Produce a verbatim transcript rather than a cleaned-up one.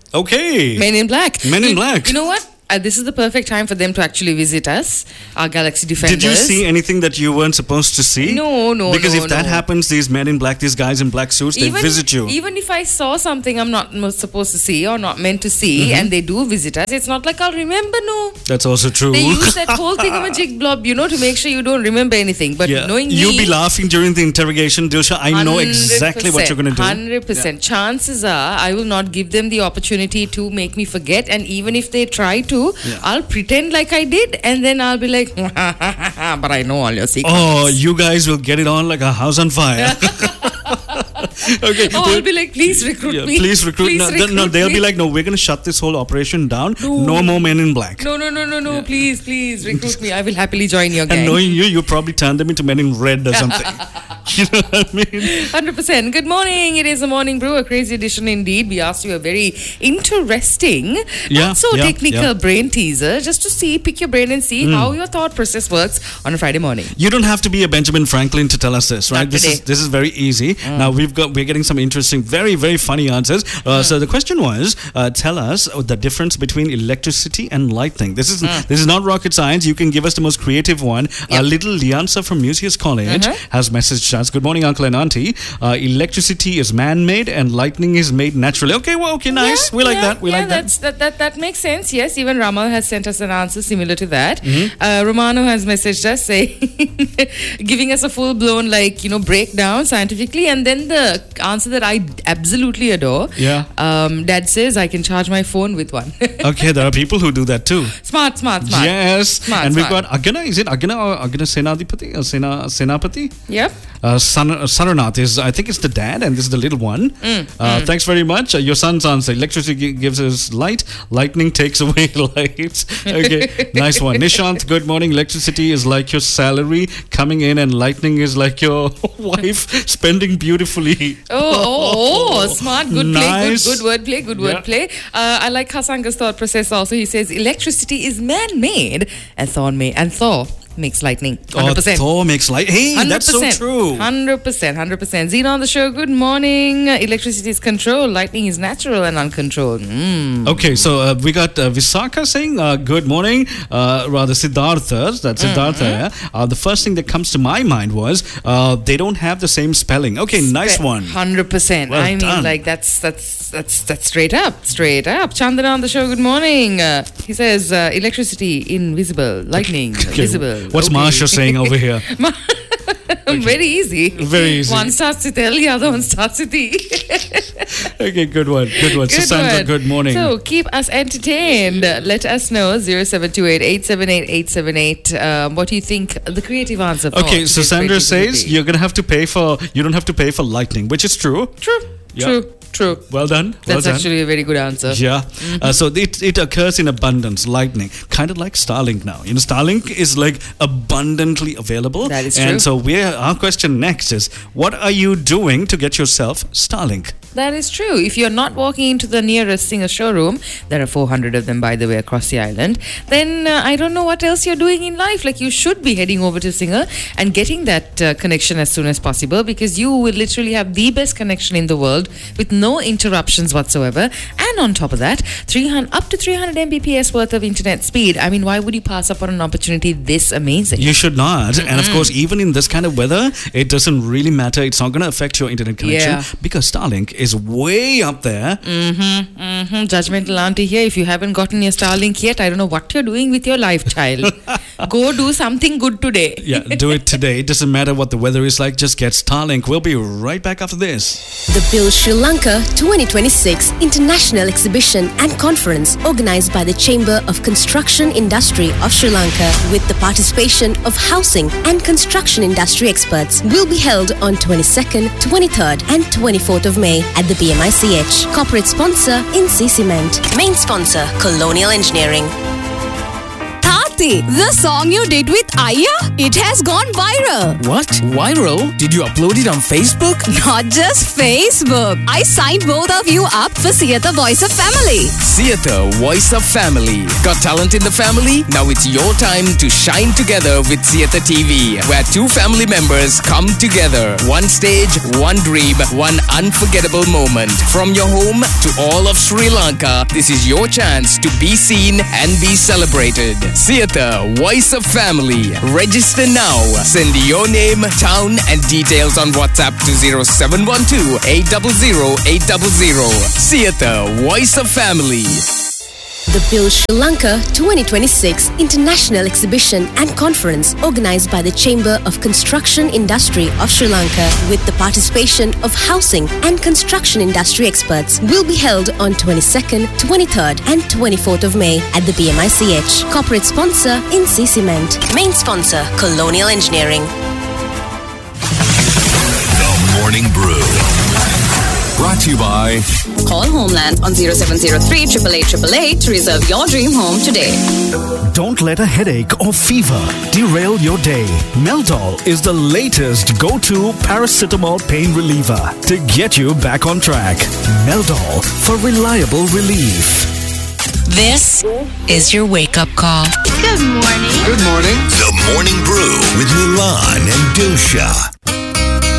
Okay. Men in Black. Men in you, Black. You know what? Uh, this is the perfect time for them to actually visit us, our Galaxy Defenders. Did you see anything that you weren't supposed to see? No, no, Because no, if that no. happens, these men in black, these guys in black suits, they even, visit you. Even if I saw something I'm not mo- supposed to see or not meant to see, Mm-hmm. and they do visit us, it's not like I'll remember, no. That's also true. They use that whole thingamajig blob, you know, to make sure you don't remember anything. But yeah. knowing You'll me, be laughing during the interrogation, Dilsha. I know exactly what you're going to do. one hundred percent. Yeah. Chances are I will not give them the opportunity to make me forget. And even if they try to, Yeah. I'll pretend like I did. And then I'll be like, but I know all your secrets. Oh, you guys will get it on like a house on fire. Okay. Oh, I'll be like, please recruit Yeah, me. please recruit. Please no, recruit no, they'll me. be like, no, we're going to shut this whole operation down. No. No more men in black. No, no, no, no, no. Please, please recruit me. I will happily join your gang. And knowing you, you probably turn them into men in red or something. You know what I mean? one hundred percent. Good morning. It is a morning brew, a crazy edition indeed. We asked you a very interesting, Yeah, not so yeah, technical yeah. brain teaser, just to see, pick your brain and see Mm. how your thought process works on a Friday morning. You don't have to be a Benjamin Franklin to tell us this, right? Not This today. is this is very easy. Now we've got we're getting some interesting, very very funny answers. Uh, So the question was, uh, tell us the difference between electricity and lightning. This is this is not rocket science. You can give us the most creative one. Yep. Uh, little Liansa from Museus College Uh-huh. has messaged us. Good morning, uncle and auntie. Uh, electricity is man-made and lightning is made naturally. Okay, well, okay, nice. Yeah, we like yeah, that. We yeah, like that. that's, that. That that makes sense. Yes, even Rama has sent us an answer similar to that. Mm-hmm. Uh, Romano has messaged us saying, giving us a full blown like you know breakdown scientifically, and then the answer that I absolutely adore. Yeah. Um, Dad says I can charge my phone with one. Okay, there are people who do that too. Smart, smart, smart. Yes, Smart, and we've smart. got Agana. Is it Agana or Agana Senadipati or Sena Senapati? Yep. Uh, San, uh, Saranath is, I think it's the dad, and this is the little one. uh, Thanks very much. Uh, your son's answer: electricity gi- gives us light, lightning takes away light. Okay, nice one. Nishant, good morning. Electricity is like your salary coming in, and lightning is like your wife spending beautifully. Oh, oh, oh, smart. Good play. Nice. Good, good wordplay. Good Yeah. wordplay. Uh, I like Hasanga's thought process also. He says electricity is man-made and Thor made and Thor makes lightning. one hundred percent. Oh, Thor makes light. Hey, that's so true. one hundred percent. one hundred percent. Zena on the show. Good morning. Uh, electricity is controlled. Lightning is natural and uncontrolled. Mm. Okay, so uh, we got uh, Visakha saying, uh, good morning, uh, rather Siddhartha, that's Siddhartha, yeah? uh, the first thing that comes to my mind was, uh, they don't have the same spelling. Okay, nice one. one hundred percent. Well I mean, done. like, that's that's that's that's straight up. Straight up. Chandana on the show. Good morning. Uh, he says, uh, electricity invisible. Lightning Okay, visible. what's Okay. Marsha saying over here? Very easy. Very easy. One starts with L, the other one starts with E. Okay, good one, good one. Good Sandra, one. good morning. So keep us entertained. Let us know zero seven two eight, eight seven eight, eight seven eight. Um, what do you think the creative answer for Okay, so today's Sandra creativity? says you're gonna have to pay for, you don't have to pay for lightning, which is true. True, Yeah. true, true. Well done. Well That's done. actually a very good answer. Yeah. Uh, so it, it occurs in abundance, lightning. Kind of like Starlink now. You know, Starlink is like abundantly available. That is and true. so we're, our question next is, what are you doing to get yourself Starlink? That is true. If you're not walking into the nearest Singer showroom, there are four hundred of them, by the way, across the island, then uh, I don't know what else you're doing in life. Like, you should be heading over to Singer and getting that uh, connection as soon as possible, because you will literally have the best connection in the world with no interruptions whatsoever. And on top of that, three hundred, up to three hundred megabits per second worth of internet speed. I mean, why would you pass up on an opportunity this amazing? You should not. And of course, even in this kind of weather, it doesn't really matter. It's not going to affect your internet connection Yeah. because Starlink is way up there. Mm-hmm, mm-hmm. Judgmental auntie here. If you haven't gotten your Starlink yet, I don't know what you're doing with your life, child. Go do something good today. Yeah, do it today. It doesn't matter what the weather is like. Just get Starlink. We'll be right back after this. The Build Sri Lanka twenty twenty-six International Exhibition and Conference, organized by the Chamber of Construction Industry of Sri Lanka with the participation of housing and construction industry experts, will be held on twenty-second, twenty-third and twenty-fourth of May at the B M I C H. Corporate sponsor, Inci Cement. Main sponsor, Colonial Engineering. Tat Shakti, the song you did with Aya, it has gone viral. What? Viral? Did you upload it on Facebook? Not just Facebook. I signed both of you up for Theatre Voice of Family. Theatre Voice of Family. Got talent in the family? Now it's your time to shine together with Theatre T V, where two family members come together. One stage, one dream, one unforgettable moment. From your home to all of Sri Lanka, this is your chance to be seen and be celebrated. Theatre Voice of Family. Register now. Send your name, town and details on WhatsApp to zero seven one two, eight zero zero, eight zero zero. Theatre Voice of Family. The Build Sri Lanka twenty twenty-six International Exhibition and Conference, organized by the Chamber of Construction Industry of Sri Lanka with the participation of housing and construction industry experts, will be held on twenty-second, twenty-third and twenty-fourth of May at the B M I C H. Corporate sponsor, Insi Cement. Main sponsor, Colonial Engineering. The Morning Brew. Brought to you by... Call Homeland on zero seven zero three, eight eight eight eight eight to reserve your dream home today. Don't let a headache or fever derail your day. Meldol is the latest go-to paracetamol pain reliever to get you back on track. Meldol for reliable relief. This is your wake-up call. Good morning. Good morning. The Morning Brew with Milan and Dilsha.